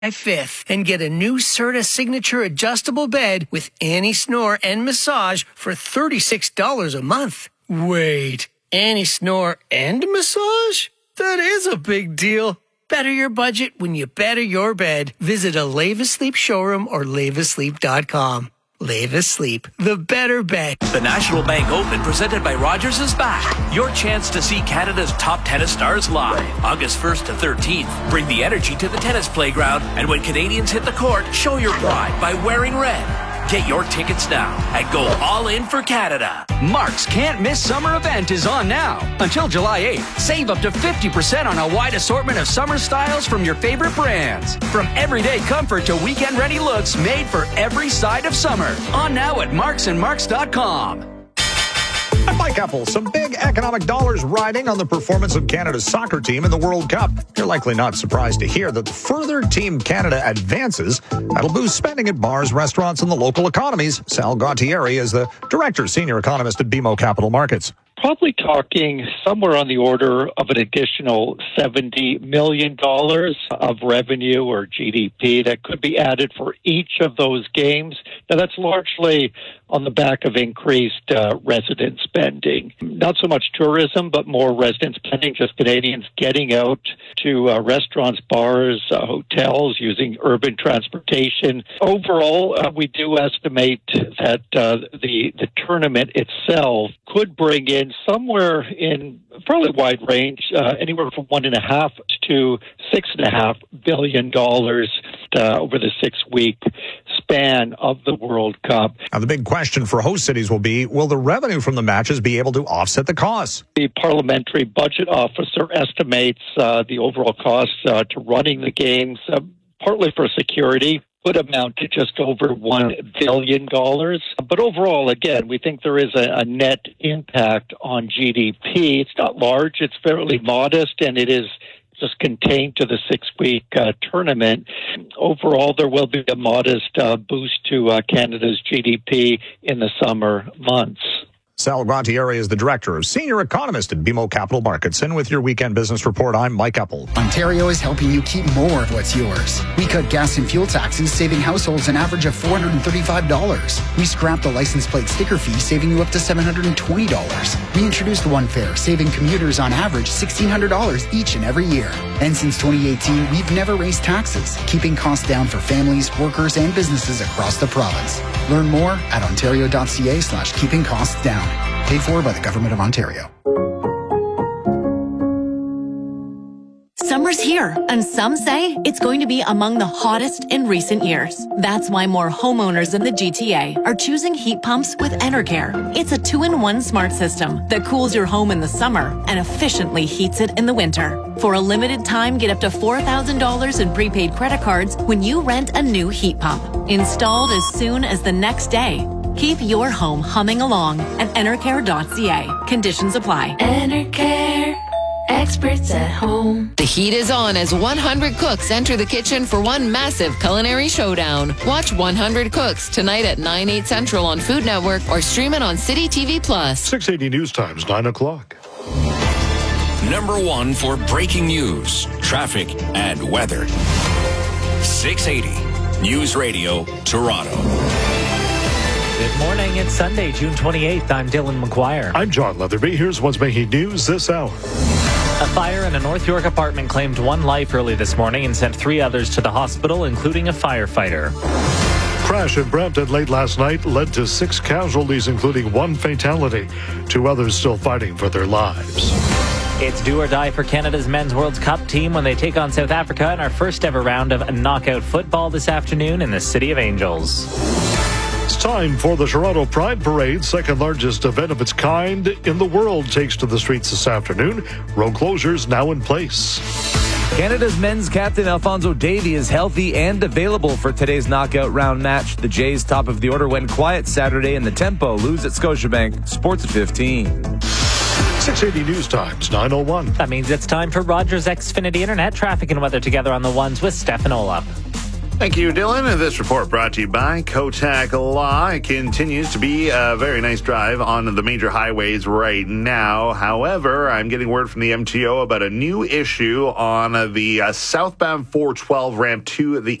5th and get a new Serta Signature adjustable bed with anti-snore and massage for $36 a month. Wait, anti-snore and massage? That is a big deal. Better your budget when you better your bed. Visit a Leva Sleep showroom or levasleep.com. Leva Sleep, the better bed. The National Bank Open presented by Rogers is back. Your chance to see Canada's top tennis stars live. August 1st to 13th. Bring the energy to the tennis playground, and when Canadians hit the court, show your pride by wearing red. Get your tickets now and go all in for Canada. Mark's Can't Miss Summer event is on now. Until July 8th, save up to 50% on a wide assortment of summer styles from your favorite brands. From everyday comfort to weekend-ready looks made for every side of summer. On now at marksandmarks.com. I'm Mike Epple. Some big economic dollars riding on the performance of Canada's soccer team in the World Cup. You're likely not surprised to hear that the further Team Canada advances, that'll boost spending at bars, restaurants, and the local economies. Sal Gautieri is the director, senior economist at BMO Capital Markets. Probably talking somewhere on the order of an additional $70 million of revenue or GDP that could be added for each of those games. Now, that's largely on the back of increased resident spending. Not so much tourism, but more resident spending, just Canadians getting out to restaurants, bars, hotels, using urban transportation. Overall, we do estimate that the tournament itself could bring in somewhere in a fairly wide range, anywhere from $1.5 to $6.5 billion over the 6-week span of the World Cup. Now, the big question for host cities will be, will the revenue from the matches be able to offset the costs? The parliamentary budget officer estimates the overall costs to running the games, partly for security, would amount to just over $1 billion. But overall, again, we think there is a net impact on GDP. It's not large, it's fairly modest, and it is just contained to the 6-week tournament. Overall, there will be a modest boost to Canada's GDP in the summer months. Sal Gautieri is the director of senior economist at BMO Capital Markets. And with your weekend business report, I'm Mike Epple. Ontario is helping you keep more of what's yours. We cut gas and fuel taxes, saving households an average of $435. We scrapped the license plate sticker fee, saving you up to $720. We introduced One Fare, saving commuters on average $1,600 each and every year. And since 2018, we've never raised taxes, keeping costs down for families, workers, and businesses across the province. Learn more at ontario.ca/keeping costs down. Paid for by the Government of Ontario. Summer's here, and some say it's going to be among the hottest in recent years. That's why more homeowners in the GTA are choosing heat pumps with Enercare. It's a 2-in-1 smart system that cools your home in the summer and efficiently heats it in the winter. For a limited time, get up to $4,000 in prepaid credit cards when you rent a new heat pump. Installed as soon as the next day. Keep your home humming along at Enercare.ca. Conditions apply. Enercare. Experts at home. The heat is on as 100 cooks enter the kitchen for one massive culinary showdown. Watch 100 Cooks tonight at 9/8 Central on Food Network or stream it on City TV Plus. 680 News Times, 9 o'clock. Number 1 for breaking news, traffic, and weather. 680 News Radio, Toronto. Good morning. It's Sunday, June 28th. I'm Dylan McGuire. I'm John Leatherby. Here's what's making news this hour. A fire in a North York apartment claimed one life early this morning and sent 3 others to the hospital, including a firefighter. Crash in Brampton late last night led to 6 casualties, including 1 fatality. 2 others still fighting for their lives. It's do or die for Canada's Men's World Cup team when they take on South Africa in our first ever round of knockout football this afternoon in the City of Angels. It's time for the Toronto Pride Parade, second largest event of its kind in the world, takes to the streets this afternoon. Road closures now in place. Canada's men's captain Alphonso Davies is healthy and available for today's knockout round match. The Jays' top of the order went quiet Saturday in the Tempo lose at Scotiabank. Sports at 15. 680 News Times, 9:01. That means it's time for Rogers Xfinity Internet traffic and weather together on the ones with Stefan Olaf. Thank you, Dylan. This report brought to you by Kotak Law. It continues to be a very nice drive on the major highways right now. However, I'm getting word from the MTO about a new issue on the southbound 412 ramp to the